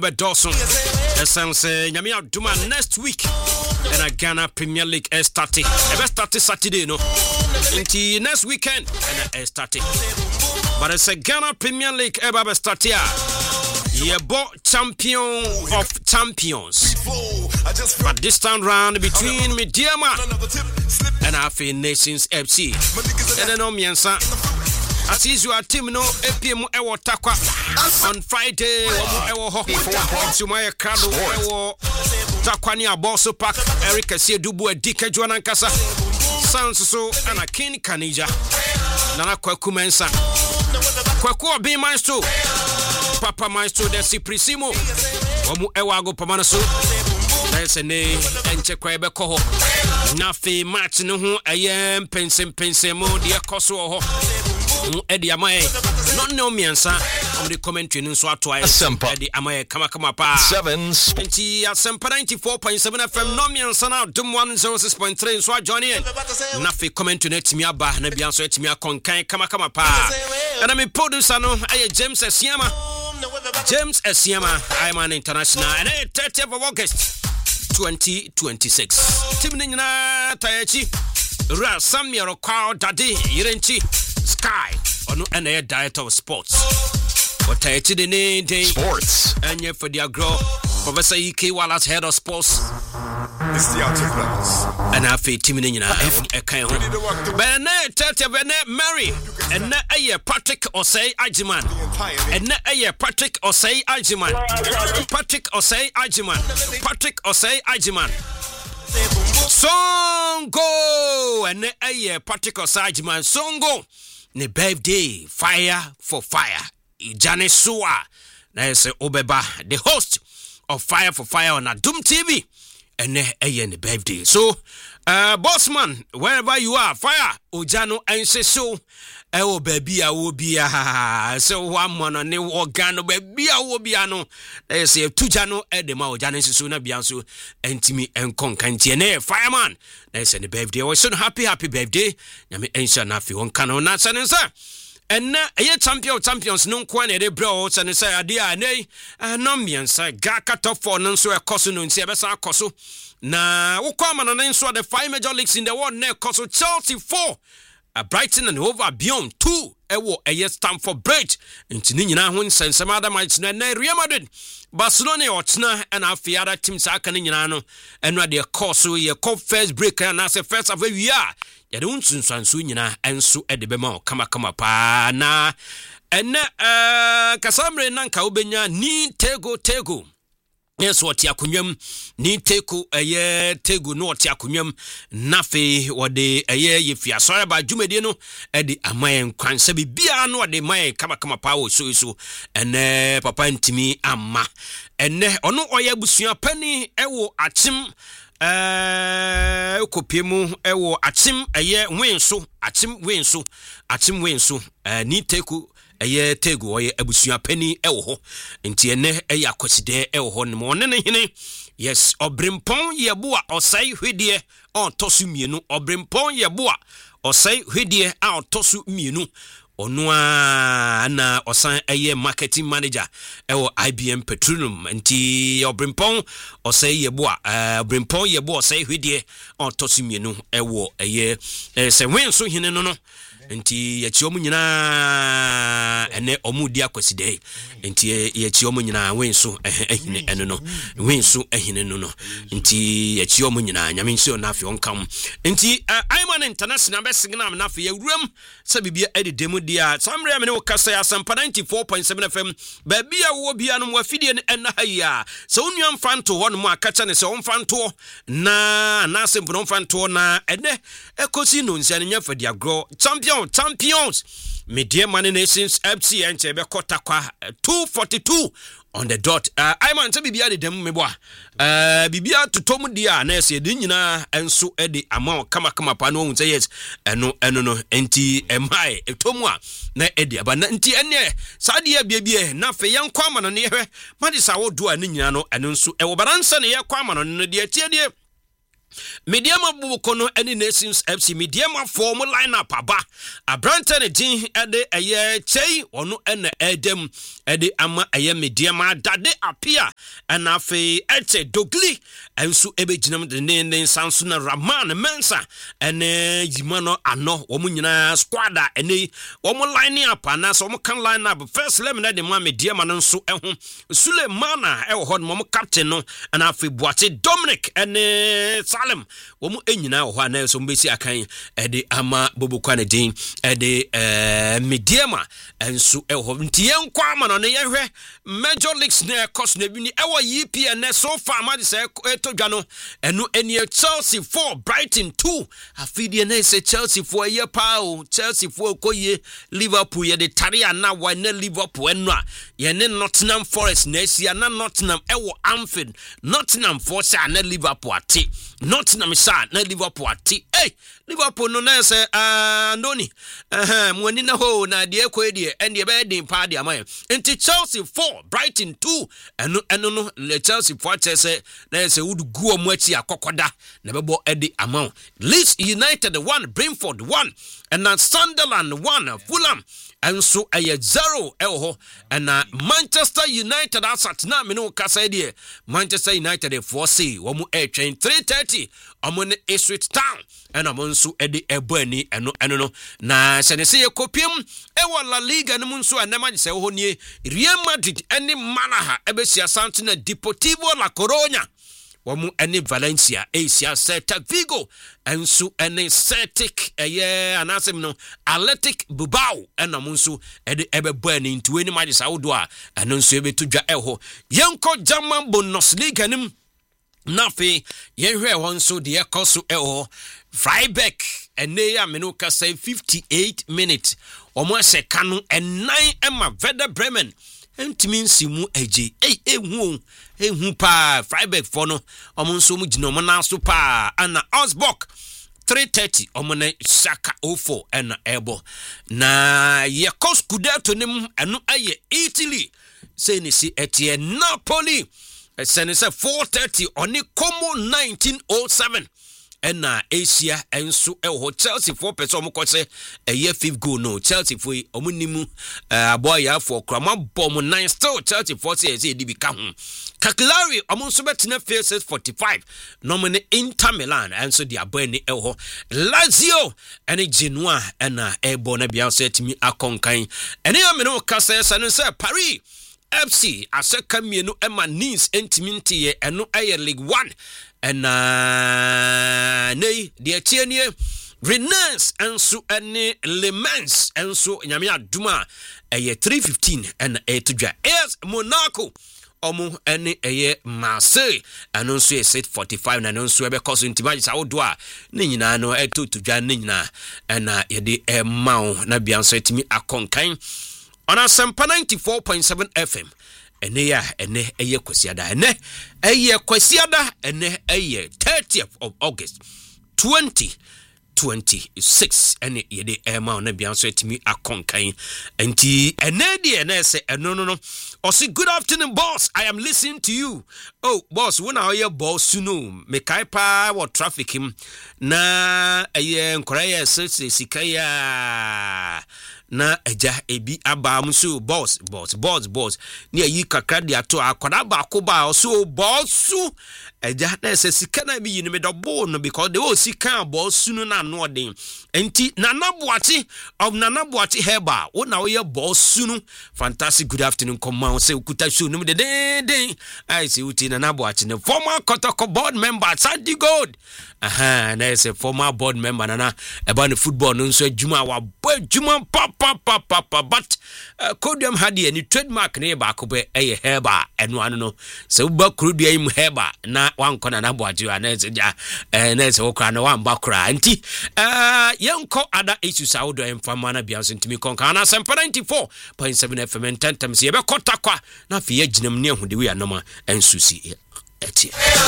Bebe Dawson. Essence Nyame Aduma next week. And a Ghana Premier League is starting. Ebe starting Saturday no. Until next weekend and starting. But it's a Ghana Premier League ebe starting. Yebo champion of champions. But this time round between Mediama and Afi Nations FC. And then Omiensa. As is your team no APM Ewo Takwa on Friday Ewo Ho Sumaya Kado Ewo Takwani Aboso Park Eric Sedubu Dike Joana Nkasa Sanso and a King Kanija Nana Kwaku Mensa Kwaku be maestro Papa maestro de Ciprissimo Omu Ewago Pamanaso That's a name and Chekwebe Koho Nafi match no ho ayem pensemo dia koso ho Eddie Amaye, not no miansa on the commentary in Swat twice. Eddie Amaye, come pa 7s. And he at Semper 94.7 FM, no miansa now, Dum 106.3 in Swat Johnny. Nafi commentary to me about Nebianso to me a concan, come pa. And I'm a producer, no, I James Esiama. James Esiama, I'm an international, and 30th of August 2026. Timnina Tayachi, Ra Samir Kwao Dadi, Irenchi. Sky on an air diet of sports. What I did in day sports and yet for the agro Professor E.K. Wallace head of sports. It's the articles and I feel Timinina Bene Tete Bene Mary and not a year Patrick Osei Ajiman and not a year Patrick Osei Ajiman Patrick Osei Ajiman Patrick Osei Ajiman Songo and not a year Patrick Osei Ajiman Songo. Ne birthday, fire for fire. Ijane Suwa. That's Obeba, the host of Fire for Fire on Adum TV. And ne birthday. So, Bossman, wherever you are, fire, Ojano and so. Oh, baby, I will be so one man on the organo, baby, I will be ano. They say two jano at the Mao Janis sooner biansu, and Timmy and Concantiene, fireman. They say the birthday was so happy birthday. Yami answer Nafi on Cano Nats and sir. And a champions no quane de bros and say a dear nay, a nomians, a gaka top for non so a cosu in Sebasa cosu. Na Ukwaman and so the 5 major leagues in the world near cosu Chelsea 4. A Brighton and over beyond 2 ewo a year Stamford Bridge into Nina Hun San Samada Mites na Real Madrid Barcelona Ochna and our Fiada team Sakanino and where their course ye call first break and as a first of every year ya don't soon Sunyina and Su Edibemo kama pa na and Casamre Nanka Ubenya ni tego Yes, what yakunyum ni teku aye tegu no what yakunyum nafe wode aye if ya sorry ba jumede no edi amaye nkwanse bibia no wode mai kama pa wo so ene papa ntimi amma ene ono oya busua pani ewo achim kopiemu ewo achim aye wenso achim wenso ni teku Aye tegu oye abusua pani ewo ho nti ene eya kwaside ewo ho ne mo ne hene yes obrempon yebo a osai hwedie on tosu mienu obrempon yebo a osai hwedie a tosu mienu onu na osan eye marketing manager ewo IBM Petroleum nti obrempon osai yebo a obrempon yebo osai hwedie on tosu mienu ewo eye se wenso hene no Enti yachi omu nyina ene omu dia kwaside enti yachi omu nyina wenso ehine eno no wenso ehine no enti yachi omu nyina nyaminso na afi onkam enti Iman International be signal na afi yewuram se bibia ededemu dia samre amene okasa ya sampa 94.7 FM ba bia wo bia no wafidie ne enna haya se onuam fanto ho no mu akacha ne se onfanto na sempo onfanto na ene ekosi no nsia ne nyafa dia gro champions Media Money Nations FC and Chebe Kotakwa 242 on the dot. I'm on Bibia de dem meboa. Bibia to Tomu dia na se de nyina enso e de amount kama pa no say yes eno no enti emai etomu a na e de aba na enti ene sadia bia na fe yan kwama no ne hwe madisa wo do a ne nyina no eno nso e wo baransa ne ye kwama no ne de tie de Mediama Bukono any Nations FC Mediama form lineup aba Abranten din ede eye chei ono ene edem ede ama eye Mediama dade apia ana fe ete dogli ensu ebeginam de ne sansu na Rahman Mensa ene yimano ano wo nyina squad ene wo line up ana so mo kan line up first let me na de ma Mediama no nso eho Sulemana e wo ho mo captain no ana fe Boate Dominic ene Salem wo mu enyina wo ho ana so mbesi akan ede ama Bobokwane din ede Mediama enso e ho ntie nkwa ama no ne yehwe Major Leagues na cost na bi ni e wo EPN so far ma de say etodwa no enu eni Chelsea 4 Brighton 2 afidie na say Chelsea 4 ye pa o Chelsea 4 koye Liverpool ye de tare ana wa na Liverpool enu a ye ne Nottingham Forest na sia na Nottingham e wo Anfield Nottingham Forest na Liverpool ati Nottingham sa na Liverpool ati Liverpool no na say Andoni mwani na ho na de ekwe de and ye be din pa de amay enti Chelsea 4 Brighton 2 eno no le Chelsea 4 say na say would go amuachi akokoda na bebo edi amount Leeds United 1 Brentford 1 and Sunderland 1 Fulham and so a 0 elho and Manchester United asat na me no kasa de Manchester United 4C wo mu train 3:30 amone Ipswich Town and amonso edi ebani eno no na senese ye kopiem ewa La Liga no munso anema se ho nie Real Madrid eni Malaga ebesia Santina Deportivo La Coruña Wamu ene Valencia Asia Celta Vigo ensu ene Celtic anasem no Athletic Bilbao ena munsu ede ebebani ntu eni ma de sawodo a eno nso ebetudwa eho yenko German Bundesliga nim nafe yenhwe won so de ekoso eho Freiburg ene ya menuka say 58 minutes omo se kanu ennan ema Werder Bremen ntimi nsimu eje ehu pa Freiburg for no omo nso mu gino mo na so pa ana Augsburg 3:30 omo na Saka 04 ena ebo na ye Scudetto nim eno aye Italy say ni si etie Napoli sene se 4:30 oni Como 1907 ena Asia enso ho Chelsea 4 person mo ko se eye 5 goal no Chelsea for omunimu aboya for krama bom 9 still Chelsea 4 say di bi ka ho Cagliari omonso betina faces 45 nomine Inter Milan enso di abani ho Lazio ene Genoa ena ebo na bia so atimi akonkan ene ameno ka se se Paris FC aseka mienu ema Nice entiminti ye eno aye League 1 and nei de atienie Rennes enso ene Le Mans enso nyame aduma eye 3:15 and etudwa AS Monaco omo ene eye Marseille anonso ye set 45 na anonso ebe koso ntimaji sawodo a ne nyina no etutudwa ne nyina na ye de mawo na bianso etimi akonkan ona Sampa 94.7 FM ene ya ene eye kwasiada ene eye kwasiada ene eye 30th of August 2026 ene yede ema ona bianso etimi akonkan enti ene de ene se eno no osi good afternoon boss I am listening to you oh boss when are your boss no me kai pa what traffic him na eye nkoraya sikaya na eja ebi abam so boss ni ayi kakra de ato akoda ba ko ba so bossu eja na se sika na bi yini me dobo no because they o sika bossu no na no den enti nanabuati of nanabuati heba wo na wo ye bossu no fantastic good afternoon come on say ukuta show no de den I say uti nanabuati no former Kotoko board member Sandy Gold na say former board member na about the football no so adwuma wa adwuma papa but Kodium had any trademark ne ba ko be eye heba eno anu no se uba krudua im heba na wan kona na boaji na se ja na se okra na wan ba kra nti yenko ada issues awodo emfama na bianso ntimi konka na Sampa 94.7 FM tentem se ye be kotakwa na fe ye ginam ne hu de we anoma ensusi etie